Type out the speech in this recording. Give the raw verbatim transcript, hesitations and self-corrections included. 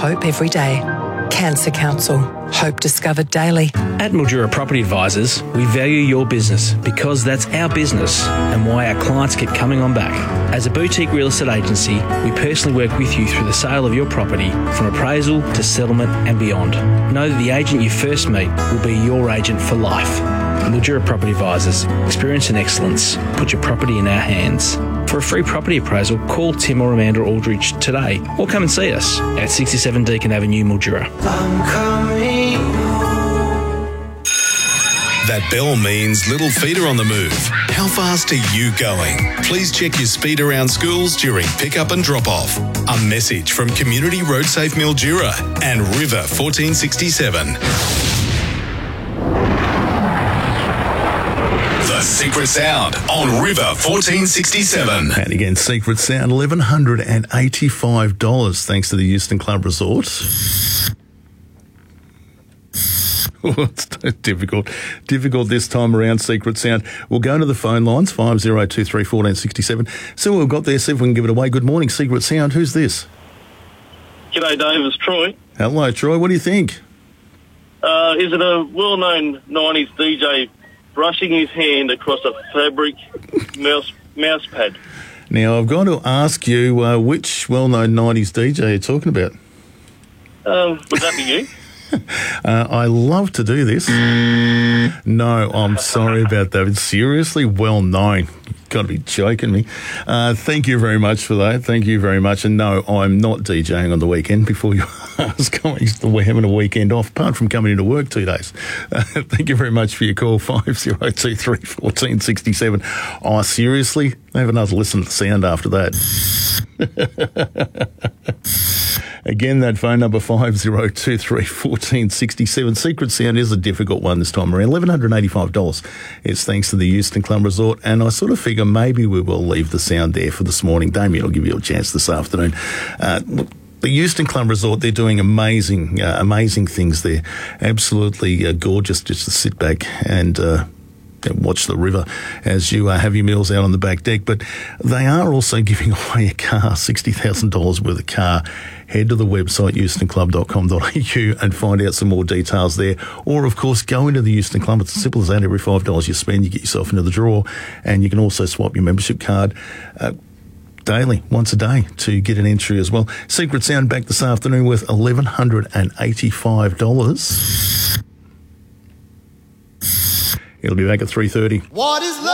hope every day. Cancer Council. Hope discovered daily. At Mildura Property Advisors, we value your business because that's our business and why our clients keep coming on back. As a boutique real estate agency, we personally work with you through the sale of your property, from appraisal to settlement and beyond. Know that the agent you first meet will be your agent for life. Mildura Property Advisors. Experience and excellence. Put your property in our hands. For a free property appraisal, call Tim or Amanda Aldridge today or come and see us at sixty-seven Deakin Avenue, Mildura. I'm coming home. That bell means little feet are on the move. How fast are you going? Please check your speed around schools during pick-up and drop-off. A message from Community Road Safe Mildura and River fourteen sixty-seven. The Secret Sound on River fourteen sixty-seven. And again, Secret Sound, one thousand one hundred eighty-five dollars thanks to the Euston Club Resort. Oh, it's difficult. Difficult this time around, Secret Sound. We'll go to the phone lines, five oh two three, one four six seven. See what we've got there, see if we can give it away. Good morning, Secret Sound. Who's this? G'day, Dave. It's Troy. Hello, Troy. What do you think? Uh, is it a well-known nineties D J brushing his hand across a fabric mouse mouse pad? Now, I've got to ask you uh, which well-known nineties D J you're talking about. Um, would that be you? Uh, I love to do this. No, I'm sorry about that. It's seriously well known. You've got to be joking me. Uh, thank you very much for that. Thank you very much. And no, I'm not DJing on the weekend. Before you ask, we're having a weekend off, apart from coming into work two days. Uh, thank you very much for your call, five oh two three, one four six seven. Oh, seriously? Have another listen to the sound after that. Again, that phone number, five oh two three, one four six seven. Secret Sound is a difficult one this time around. one thousand one hundred eighty-five dollars. It's thanks to the Euston Club Resort, and I sort of figure maybe we will leave the sound there for this morning. Damien will give you a chance this afternoon. Uh, look, the Euston Club Resort, they're doing amazing, uh, amazing things there. Absolutely uh, gorgeous just to sit back and... Uh, watch the river as you uh, have your meals out on the back deck. But they are also giving away a car, sixty thousand dollars worth of car. Head to the website, euston club dot com dot a u, and find out some more details there. Or, of course, go into the Euston Club. It's as simple as that. Every five dollars you spend, you get yourself into the draw. And you can also swap your membership card uh, daily, once a day, to get an entry as well. Secret Sound back this afternoon with one thousand one hundred eighty-five dollars. It'll be back at three thirty. What is love?